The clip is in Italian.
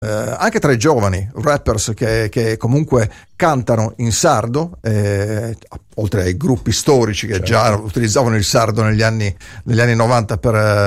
anche tra i giovani rappers che comunque cantano in sardo, oltre ai gruppi storici che già utilizzavano il sardo negli anni 90 per